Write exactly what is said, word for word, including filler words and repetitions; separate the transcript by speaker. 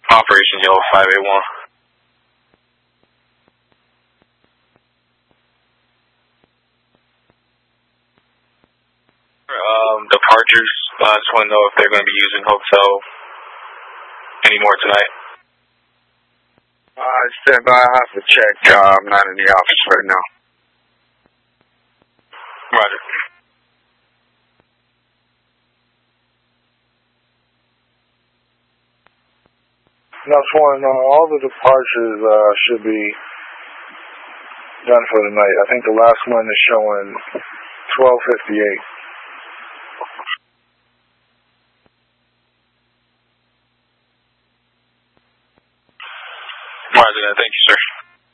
Speaker 1: Operation Yellow five eight one. Um, departures, I uh, just want to know if they're going to be using hotel anymore tonight.
Speaker 2: Uh, stand by, I have to check. Uh, I'm not in the office right now.
Speaker 1: Roger.
Speaker 3: That's one. Uh, all the departures uh, should be done for the night. I think the last one is showing twelve fifty-eight.
Speaker 1: Roger that. Thank you, sir.